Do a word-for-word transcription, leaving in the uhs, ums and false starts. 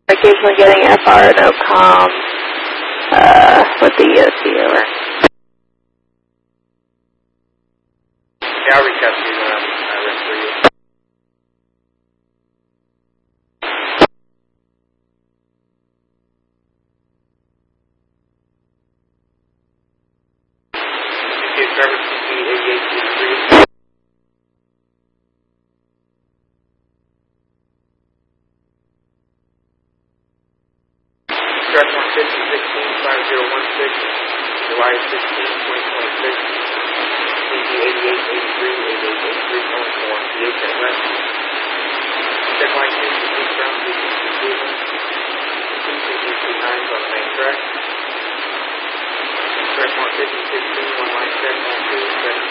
occasionally getting F R no com uh, with the E O C over. Yeah, I'll reach out to you when I'm uh, ready for you. Thank you, Trevor, C P eighty-eight eighty-three. Start one fifty sixteen five zero one six, July sixteenth, twenty twenty-six. C P eighty-eight eighty-three eighty-eight eighty-three, calling for one P H at West. Check line two two six ground two six two Cleveland. two two two nine on the main track. Track one fifty-six